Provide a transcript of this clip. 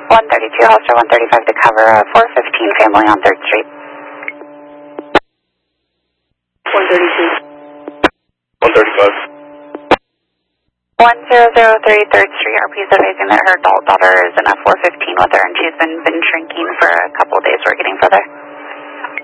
132 Holster 135 to cover a 415 family on 3rd Street. 132. 135. 1003 3rd Street, RP is advising that her adult daughter is in a 415 with her and she's been shrinking for a couple of days. We're getting further.